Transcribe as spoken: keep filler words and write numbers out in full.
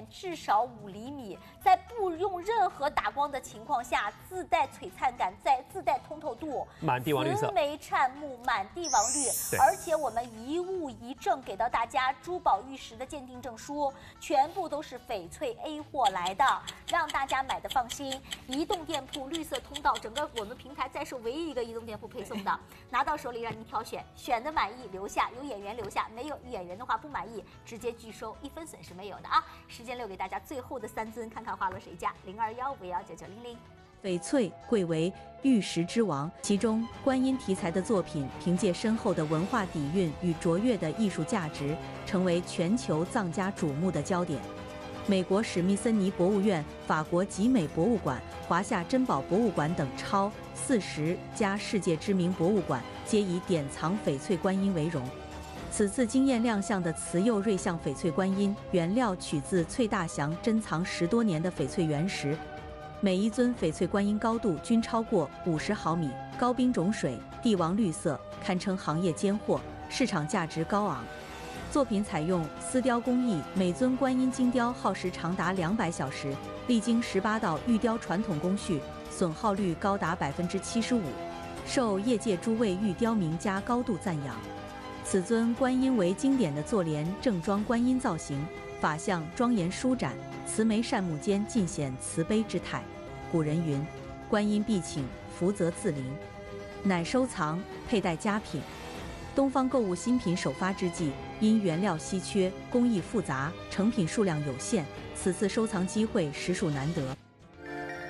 面至少五厘米，在不用任何打光的情况下，自带璀璨感，再自带通透度， 满地王绿色， 慈眉灿目，满地王绿。而且我们一物一证给到大家珠宝玉石的鉴定证书，全部都是翡翠 A 货来的，让大家买的放心。移动店铺绿色通道，整个我们平台在售唯一一个移动店铺配送的，拿到手里让您挑选，选的满意留下，有眼缘留下，没有眼缘的话不满意直接拒收，一分损是没有的啊。时间留给大家最后的三尊，看看花落谁家，零二幺五幺九九零零。 翡翠贵为玉石之王，其中观音题材的作品凭借深厚的文化底蕴与卓越的艺术价值，成为全球藏家瞩目的焦点。美国史密森尼博物院、法国集美博物馆、华夏珍宝博物馆等超四十家世界知名博物馆皆以典藏翡翠观音为荣。此次惊艳亮相的慈釉瑞相翡翠观音，原料取自翠大祥珍藏十多年的翡翠原石。每一尊翡翠观音高度均超过五十毫米，高冰种水，帝王绿色，堪称行业尖货，市场价值高昂。作品采用丝雕工艺，每尊观音精雕耗时长达两百小时，历经十八道玉雕传统工序，损耗率高达百分之七十五，受业界诸位玉雕名家高度赞扬。此尊观音为经典的坐莲正装观音造型，法相庄严舒展，慈眉善目间尽显慈悲之态。古人云：“观音必请，福泽自临。”乃收藏佩戴佳品。东方购物新品首发之际，因原料稀缺、工艺复杂，成品数量有限，此次收藏机会实属难得。